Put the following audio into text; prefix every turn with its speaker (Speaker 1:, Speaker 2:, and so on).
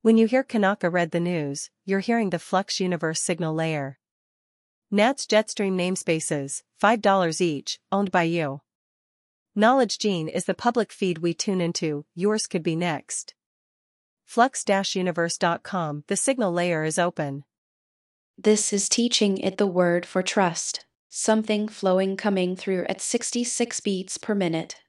Speaker 1: When you hear Kanaka read the news, you're hearing the Flux Universe signal layer. NAT's Jetstream namespaces, $5 each, owned by you. Knowledge Gene is the public feed we tune into, yours could be next. Flux-universe.com, the signal layer is open.
Speaker 2: This is teaching it the word for trust. Something flowing coming through at 66 beats per minute.